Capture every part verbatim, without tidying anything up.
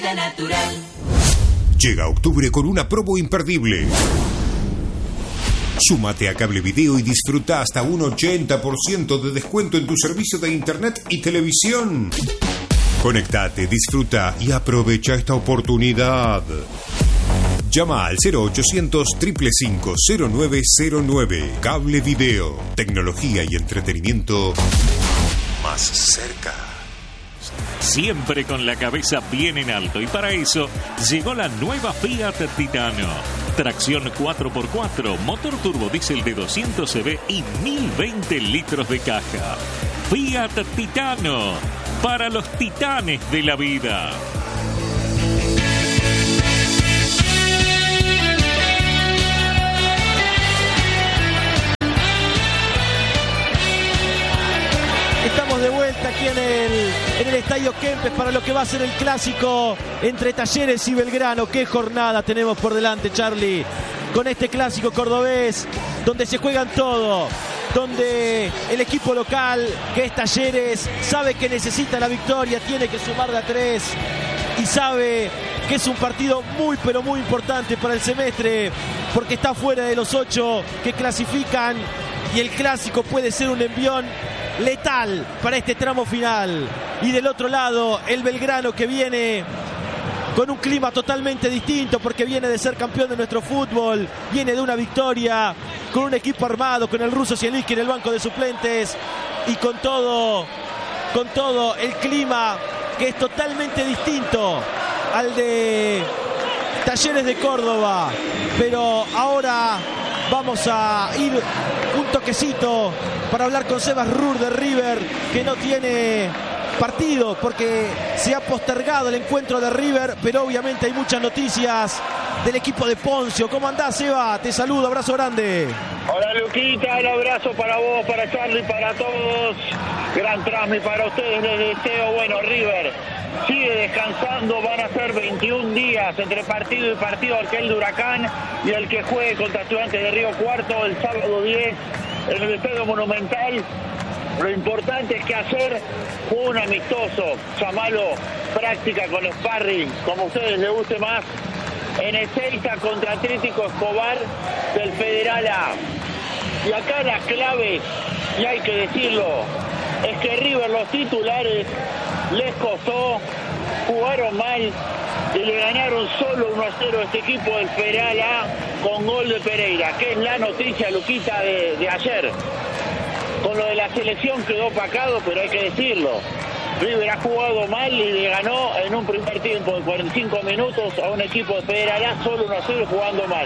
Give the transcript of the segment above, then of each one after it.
Natural. Llega octubre con una promo imperdible. Súmate a Cable Video y disfruta hasta un ochenta por ciento de descuento en tu servicio de internet y televisión. Conectate, disfruta y aprovecha esta oportunidad. Llama al cero ochocientos, cinco cinco cinco, cero nueve cero nueve. Cable Video. Tecnología y entretenimiento más cerca. Siempre con la cabeza bien en alto, y para eso llegó la nueva Fiat Titano. Tracción cuatro por cuatro, motor turbodiesel de doscientos caballos y mil veinte litros de caja. Fiat Titano, para los titanes de la vida. Estamos de vuelta aquí en el, en el Estadio Kempes para lo que va a ser el clásico entre Talleres y Belgrano. Qué jornada tenemos por delante, Charlie, con este clásico cordobés donde se juegan todo, donde el equipo local, que es Talleres, sabe que necesita la victoria, tiene que sumar de a tres y sabe que es un partido muy pero muy importante para el semestre, porque está fuera de los ocho que clasifican y el clásico puede ser un envión letal para este tramo final. Y del otro lado, el Belgrano, que viene con un clima totalmente distinto, porque viene de ser campeón de nuestro fútbol, viene de una victoria, con un equipo armado, con el ruso Zielinski en el banco de suplentes, y con todo, con todo el clima que es totalmente distinto al de Talleres de Córdoba. Pero ahora vamos a ir un toquecito para hablar con Sebas Rur de River, que no tiene partido porque se ha postergado el encuentro de River, pero obviamente hay muchas noticias del equipo de Poncio. ¿Cómo andás, Seba? Te saludo, abrazo grande. Hola, Luquita, un abrazo para vos, para Charlie, para todos. Gran transmisión para ustedes, les deseo. Bueno, River sigue descansando, van a ser veintiún días entre partido y partido, aquel de Huracán y el que juegue contra Estudiantes de Río Cuarto el sábado diez en el Estadio Monumental. Lo importante es que ayer fue un amistoso, llamalo práctica con sparring, como a ustedes les guste más, en Ezeiza contra Atlético Escobar del Federal A. Y acá la clave, y hay que decirlo, es que River, los titulares, les costó, jugaron mal y le ganaron solo uno a cero a este equipo del Federal A con gol de Pereira, que es la noticia, Luquita, de, de ayer. Con lo de la selección quedó opacado, pero hay que decirlo. River ha jugado mal y le ganó en un primer tiempo de cuarenta y cinco minutos a un equipo de Federal A solo uno a cero jugando mal.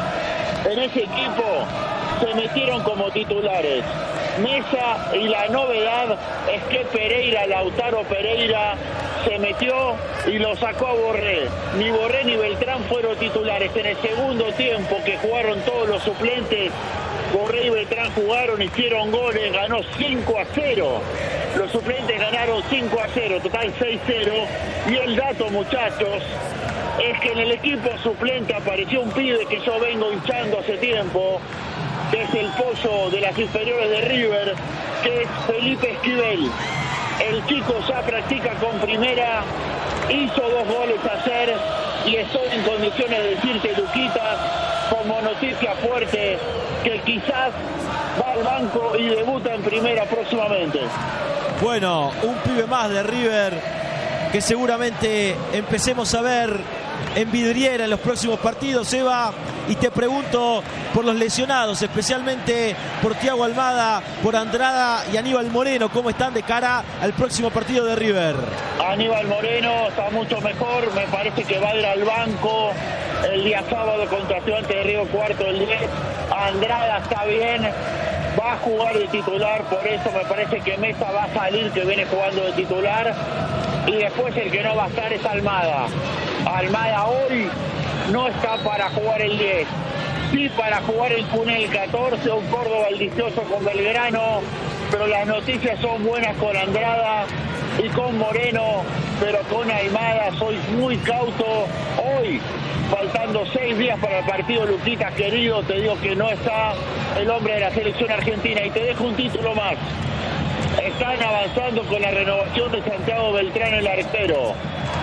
En ese equipo se metieron como titulares Mesa, y la novedad es que Pereira, Lautaro Pereira, se metió y lo sacó a Borré. Ni Borré ni Beltrán fueron titulares. En el segundo tiempo, que jugaron todos los suplentes, Borré y Beltrán jugaron, hicieron goles, ganó cinco a cero. Los suplentes ganaron cinco a cero, total seis cero. Y el dato, muchachos, es que en el equipo suplente apareció un pibe que yo vengo hinchando hace tiempo, que es el pollo de las inferiores de River, que es Felipe Esquivel. El chico ya practica con primera, hizo dos goles ayer y estoy en condiciones de decirte, Luquita, como noticia fuerte, que quizás va al banco y debuta en primera próximamente. Bueno, un pibe más de River que seguramente empecemos a ver en vidriera en los próximos partidos, Eva. Y te pregunto por los lesionados, especialmente por Thiago Almada, por Andrada y Aníbal Moreno, ¿cómo están de cara al próximo partido de River? Aníbal Moreno está mucho mejor, me parece que va a ir al banco el día sábado contra Estudiantes de Río Cuarto el diez. Andrada está bien, va a jugar de titular, por eso me parece que Mesa va a salir, que viene jugando de titular, y después el que no va a estar es Almada. Almada hoy no está para jugar el diez, sí para jugar el Cunel catorce, un Córdoba el dieciocho con Belgrano, pero las noticias son buenas con Andrada y con Moreno, pero con Almada soy muy cauto. Hoy, faltando seis días para el partido, Luquita querido, te digo que no está el hombre de la selección argentina. Y te dejo un título más. Están avanzando con la renovación de Santiago Beltrán, el arquero.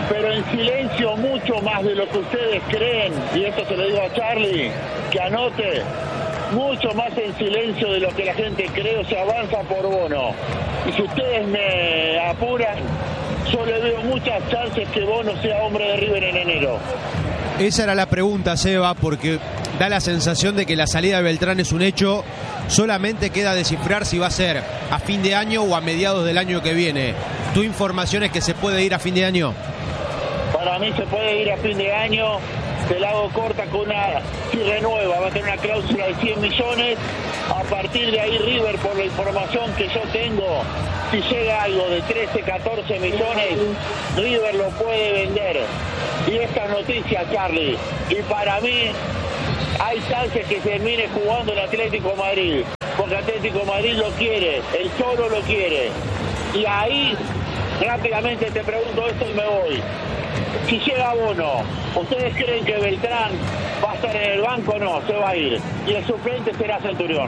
pero en silencio mucho más de lo que ustedes creen, y esto se lo digo a Charlie, que anote, mucho más en silencio de lo que la gente cree, o sea, avanza por Bono. Y si ustedes me apuran, yo le veo muchas chances que Bono sea hombre de River en enero. Esa era la pregunta, Seba, porque da la sensación de que la salida de Beltrán es un hecho. Solamente queda descifrar si va a ser a fin de año o a mediados del año que viene. ¿Tu información es que se puede ir a fin de año? Para mí se puede ir a fin de año. Te la hago corta con una, si renueva, va a tener una cláusula de cien millones. A partir de ahí River, por la información que yo tengo, si llega algo de trece, catorce millones, River lo puede vender. Y esta noticia, Charlie, y para mí hay chances que termine jugando el Atlético Madrid, porque Atlético Madrid lo quiere, el Cholo lo quiere. Y ahí rápidamente te pregunto esto y me voy. Si llega Bono, ¿ustedes creen que Beltrán va a estar en el banco? No, se va a ir. Y el suplente será Centurión.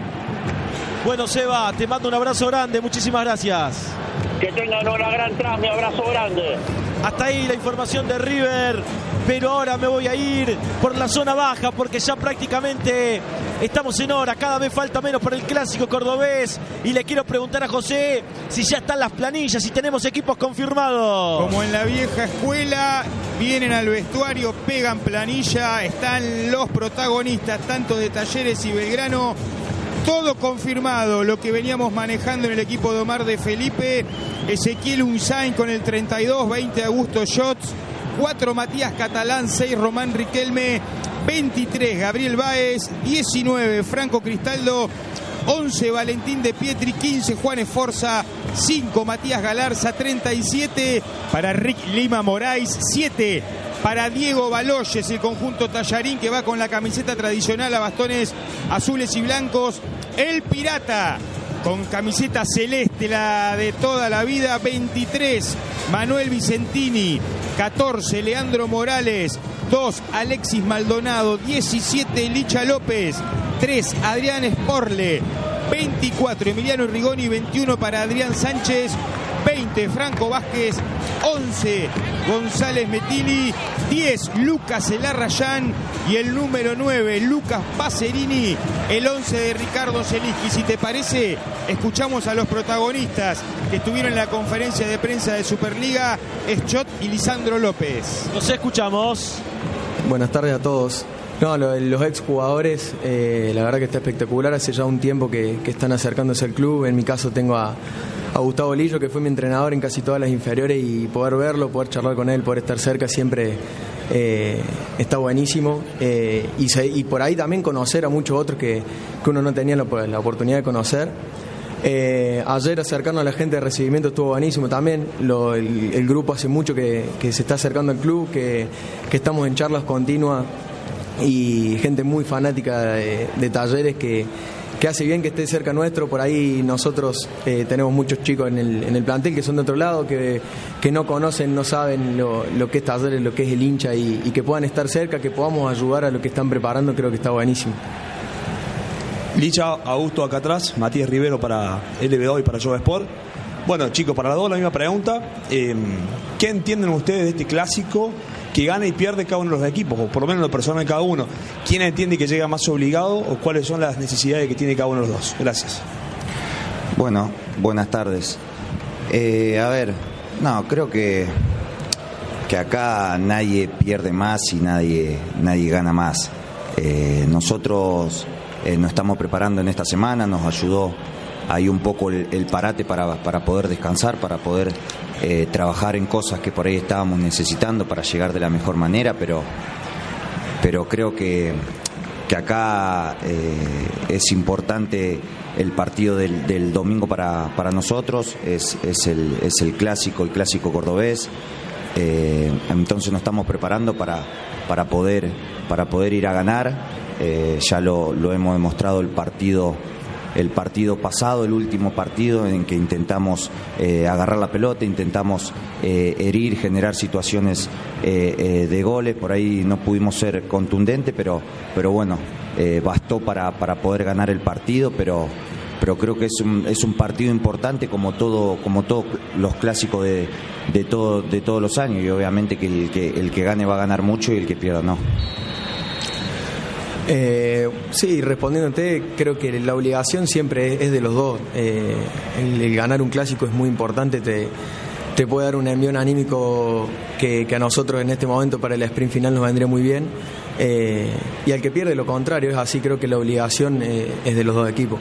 Bueno, Seba, te mando un abrazo grande, muchísimas gracias. Que tengan una gran trama, mi abrazo grande. Hasta ahí la información de River, pero ahora me voy a ir por la zona baja porque ya prácticamente estamos en hora, cada vez falta menos para el clásico cordobés y le quiero preguntar a José si ya están las planillas, si tenemos equipos confirmados. Como en la vieja escuela, vienen al vestuario, pegan planilla, están los protagonistas tanto de Talleres y Belgrano. Todo confirmado, lo que veníamos manejando en el equipo de Omar de Felipe. Ezequiel Unzain con el treinta y dos, veinte Augusto Schatz, cuatro Matías Catalán, seis Román Riquelme, veintitrés Gabriel Báez, diecinueve Franco Cristaldo, once Valentín de Pietri, quince Juan Esforza, cinco Matías Galarza, treinta y siete para Rick Lima Moraes, siete para Diego Baloyes, el conjunto tallarín que va con la camiseta tradicional a bastones azules y blancos. El Pirata con camiseta celeste, la de toda la vida, veintitrés Manuel Vicentini, catorce Leandro Morales, dos Alexis Maldonado, diecisiete Licha López, tres Adrián Sporle, veinticuatro Emiliano Rigoni, veintiuno para Adrián Sánchez, veinte Franco Vázquez, once González Metili, diez Lucas Elarrayán y el número nueve Lucas Pacerini, el once de Ricardo Zeliski. Si te parece, escuchamos a los protagonistas que estuvieron en la conferencia de prensa de Superliga, Schott y Lisandro López. Nos escuchamos. Buenas tardes a todos. No, lo, los exjugadores, eh, la verdad que está espectacular. Hace ya un tiempo que, que están acercándose al club. En mi caso tengo a, a Gustavo Lillo, que fue mi entrenador en casi todas las inferiores, y poder verlo, poder charlar con él, poder estar cerca siempre eh, está buenísimo. Eh, y, se, y por ahí también conocer a muchos otros que, que uno no tenía la, la oportunidad de conocer. Eh, ayer acercarnos a la gente de recibimiento estuvo buenísimo también. Lo, el, el grupo hace mucho que, que se está acercando al club, que, que estamos en charlas continuas, y gente muy fanática de, de Talleres que, que hace bien que esté cerca nuestro. Por ahí nosotros eh, tenemos muchos chicos en el, en el plantel que son de otro lado, que, que no conocen, no saben lo, lo que es Talleres, lo que es el hincha, y, y que puedan estar cerca, que podamos ayudar a lo que están preparando, creo que está buenísimo. Licha, Augusto acá atrás, Matías Rivero para L B O y para Jove Sport. Bueno, chicos, para los dos la misma pregunta. Eh, ¿Qué entienden ustedes de este clásico que gana y pierde cada uno de los equipos, o por lo menos lo personal de cada uno? ¿Quién entiende que llega más obligado o cuáles son las necesidades que tiene cada uno de los dos? Gracias. Bueno, buenas tardes. Eh, a ver, no, creo que, que acá nadie pierde más y nadie, nadie gana más. Eh, nosotros eh, nos estamos preparando en esta semana, nos ayudó ahí un poco el, el parate para, para poder descansar, para poder eh, trabajar en cosas que por ahí estábamos necesitando para llegar de la mejor manera, pero, pero creo que, que acá eh, es importante el partido del, del domingo para, para nosotros, es, es, el, es el clásico, el clásico cordobés, eh, entonces nos estamos preparando para, para, poder, para poder ir a ganar. Eh, ya lo, lo hemos demostrado el partido el partido pasado, el último partido en que intentamos eh, agarrar la pelota, intentamos eh, herir, generar situaciones eh, eh, de goles. Por ahí no pudimos ser contundentes, pero, pero bueno, eh, bastó para, para poder ganar el partido, pero pero creo que es un, es un partido importante como todo, como todos los clásicos de, de, todo, de todos los años, y obviamente que el, que el que gane va a ganar mucho y el que pierda no. Eh, sí, respondiéndote, creo que la obligación siempre es de los dos. Eh, el, el ganar un clásico es muy importante, te, te puede dar un envión anímico que, que a nosotros en este momento para el sprint final nos vendría muy bien, eh, y al que pierde lo contrario, es así. Creo que la obligación eh, es de los dos equipos.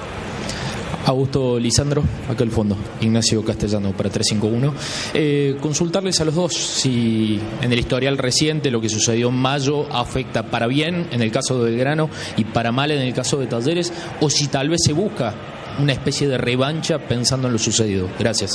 Augusto Lisandro, acá al fondo, Ignacio Castellano para tres cinco uno. Eh, consultarles a los dos si en el historial reciente lo que sucedió en mayo afecta para bien en el caso de Belgrano y para mal en el caso de Talleres, o si tal vez se busca una especie de revancha pensando en lo sucedido. Gracias.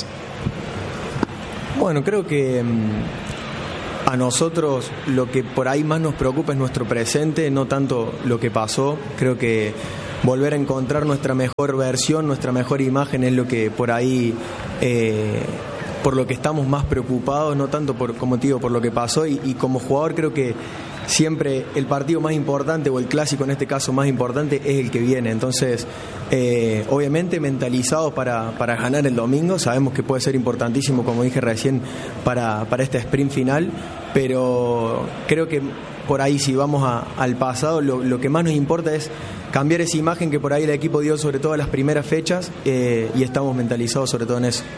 Bueno, creo que mmm, a nosotros lo que por ahí más nos preocupa es nuestro presente, no tanto lo que pasó. Creo que volver a encontrar nuestra mejor versión, nuestra mejor imagen es lo que por ahí, eh, por lo que estamos más preocupados, no tanto por, como te digo, por lo que pasó, y, y como jugador creo que siempre el partido más importante, o el clásico en este caso más importante, es el que viene. Entonces, eh, obviamente mentalizados para, para ganar el domingo, sabemos que puede ser importantísimo, como dije recién, para, para este sprint final, pero creo que por ahí, si vamos a, al pasado, lo, lo que más nos importa es cambiar esa imagen que por ahí el equipo dio, sobre todo en las primeras fechas, eh, y estamos mentalizados sobre todo en eso.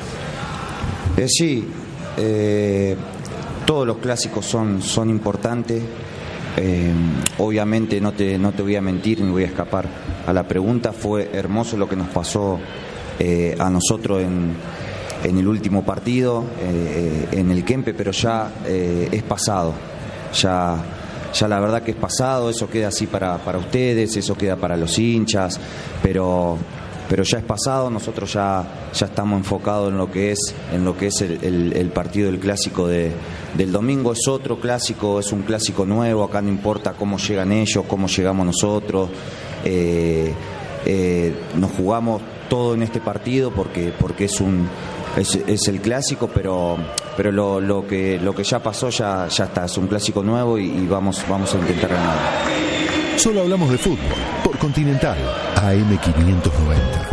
Eh, sí, eh, todos los clásicos son, son importantes. Eh, obviamente no te, no te voy a mentir ni voy a escapar a la pregunta. Fue hermoso lo que nos pasó eh, a nosotros en, en el último partido, eh, en el Kempe, pero ya eh, es pasado. Ya, ya la verdad que es pasado, eso queda así para, para ustedes, eso queda para los hinchas, pero, pero ya es pasado. Nosotros ya, ya estamos enfocados en lo que es, en lo que es el, el, el partido del clásico de, del domingo. Es otro clásico, es un clásico nuevo, acá no importa cómo llegan ellos, cómo llegamos nosotros, eh, eh, nos jugamos todo en este partido porque, porque es un es, es el clásico, pero pero lo, lo que lo que ya pasó ya, ya está, es un clásico nuevo y, y vamos, vamos a intentar ganar. Solo hablamos de fútbol por Continental A M quinientos noventa.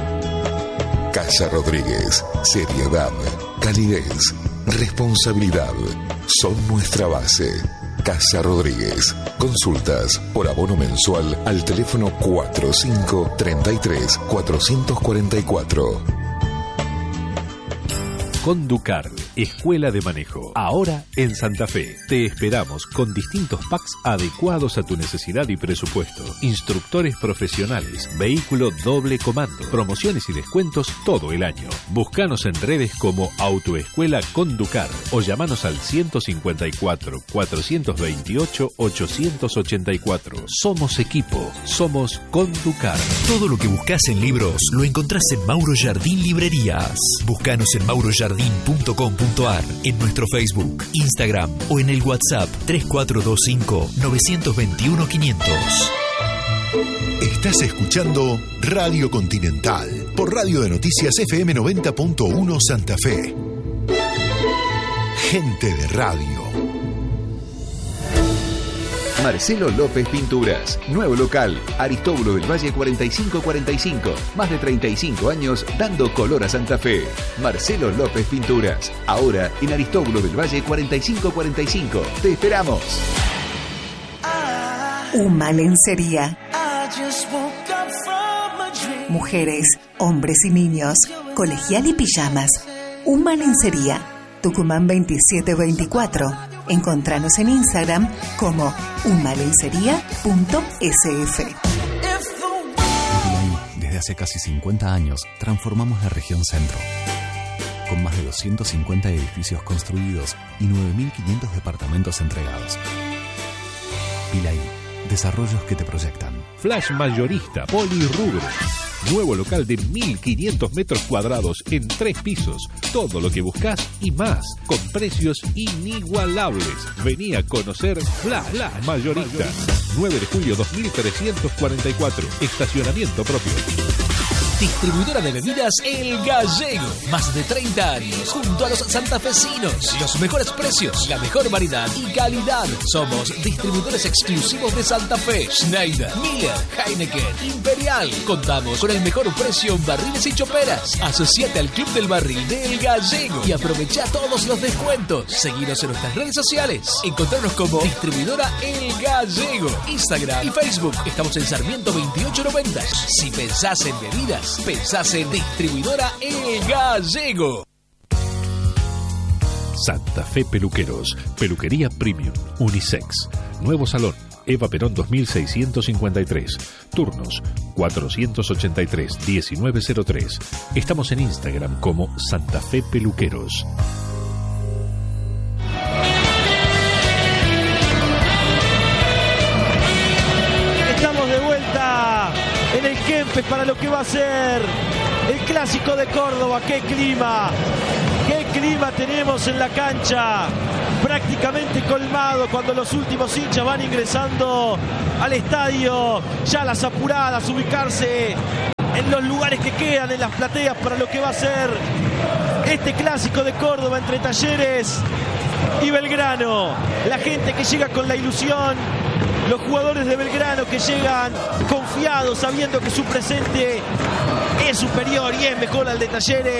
Casa Rodríguez, seriedad, calidez, responsabilidad son nuestra base. Casa Rodríguez. Consultas por abono mensual al teléfono cuatro cinco tres tres cuatro cuatro cuatro. Conducar, Escuela de Manejo. Ahora en Santa Fe. Te esperamos con distintos packs adecuados a tu necesidad y presupuesto. Instructores profesionales, vehículo doble comando, promociones y descuentos todo el año. Búscanos en redes como Autoescuela Conducar o llamanos al ciento cincuenta y cuatro, cuatrocientos veintiocho, ochocientos ochenta y cuatro. Somos equipo, somos Conducar. Todo lo que buscas en libros lo encontrás en Mauro Jardín Librerías. Búscanos en mauro jardín punto com punto ar, en nuestro Facebook, Instagram o en el WhatsApp tres cuatro dos cinco, nueve dos uno, quinientos. Estás escuchando Radio Continental por Radio de Noticias F M noventa punto uno Santa Fe. Gente de radio. Marcelo López Pinturas, nuevo local, Aristóbulo del Valle cuarenta y cinco cuarenta y cinco, más de treinta y cinco años dando color a Santa Fe. Marcelo López Pinturas, ahora en Aristóbulo del Valle cuarenta y cinco cuarenta y cinco. ¡Te esperamos! Uma Lencería. Mujeres, hombres y niños, colegial y pijamas. Uma Lencería, Tucumán veintisiete veinticuatro. Encontranos en Instagram como umalencería punto s f. Desde hace casi cincuenta años transformamos la región centro. Con más de doscientos cincuenta edificios construidos y nueve mil quinientos departamentos entregados. Pilaí, desarrollos que te proyectan. Flash Mayorista Polirrubro. Nuevo local de mil quinientos metros cuadrados en tres pisos. Todo lo que buscas y más, con precios inigualables. Vení a conocer Flash, Flash Mayorista. nueve de julio dos mil trescientos cuarenta y cuatro. Estacionamiento propio. Distribuidora de bebidas El Gallego. Más de treinta años junto a los santafesinos. Los mejores precios, la mejor variedad y calidad. Somos distribuidores exclusivos de Santa Fe. Schneider, Miller, Heineken, Imperial. Contamos con el mejor precio en barriles y choperas. Asociate al Club del Barril de El Gallego y aprovecha todos los descuentos. Seguinos en nuestras redes sociales. Encontrarnos como Distribuidora El Gallego. Instagram y Facebook. Estamos en Sarmiento veintiocho noventa. Si pensás en bebidas, pensás en Distribuidora El Gallego. Santa Fe Peluqueros, peluquería premium, unisex, nuevo salón, Eva Perón dos mil seiscientos cincuenta y tres, turnos cuatrocientos ochenta y tres, diecinueve cero tres. Estamos en Instagram como Santa Fe Peluqueros. Estamos de vuelta en el Kempes para lo que va a ser el Clásico de Córdoba. ¡Qué clima! ¡Qué clima tenemos en la cancha! Prácticamente colmado cuando los últimos hinchas van ingresando al estadio. Ya las apuradas, ubicarse en los lugares que quedan, en las plateas para lo que va a ser este Clásico de Córdoba entre Talleres y Belgrano. La gente que llega con la ilusión, los jugadores de Belgrano que llegan confiados, sabiendo que su presente es superior y es mejor al de Talleres.